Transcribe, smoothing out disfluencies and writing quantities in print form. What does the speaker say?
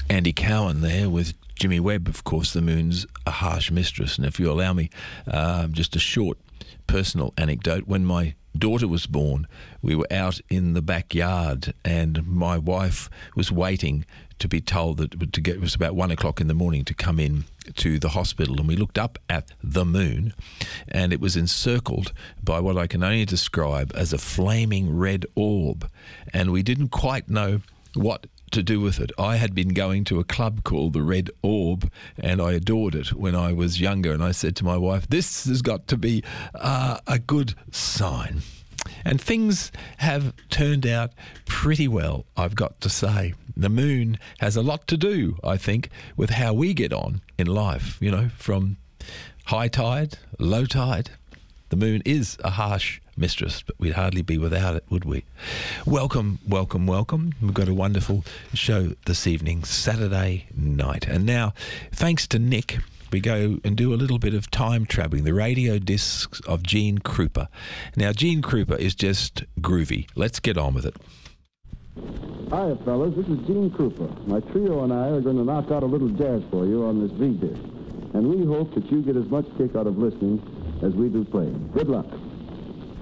Andy Cowan there with Jimmy Webb. Of course, the moon's a harsh mistress. And if you allow me, just a short personal anecdote. When my daughter was born, we were out in the backyard and my wife was waiting to be told that it was about 1 o'clock in the morning to come in to the hospital, and we looked up at the moon and it was encircled by what I can only describe as a flaming red orb, and we didn't quite know what to do with it. I had been going to a club called the Red Orb and I adored it when I was younger, and I said to my wife, this has got to be a good sign. And things have turned out pretty well, I've got to say. The moon has a lot to do, I think, with how we get on in life, you know, from high tide, low tide. The moon is a harsh mistress, but we'd hardly be without it, would we? Welcome, welcome, welcome. We've got a wonderful show this evening, Saturday night. And now, thanks to Nick, we go and do a little bit of time travelling, the radio discs of Gene Krupa. Now, Gene Krupa is just groovy. Let's get on with it. Hi, fellas. This is Gene Krupa. My trio and I are going to knock out a little jazz for you on this V-disc. And we hope that you get as much kick out of listening as we do playing. Good luck.